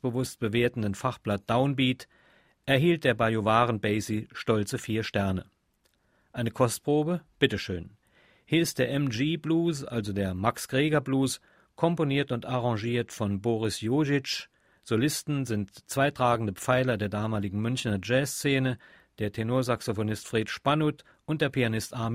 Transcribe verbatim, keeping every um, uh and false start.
selbstbewusst bewertenden Fachblatt Downbeat erhielt der Bajuwaren Basie stolze vier Sterne. Eine Kostprobe? Bitteschön. Hier ist der M G Blues, also der Max Greger Blues, komponiert und arrangiert von Boris Jojic. Solisten sind zwei tragende Pfeiler der damaligen Münchner Jazzszene, der Tenorsaxophonist Fred Spannut und der Pianist Armin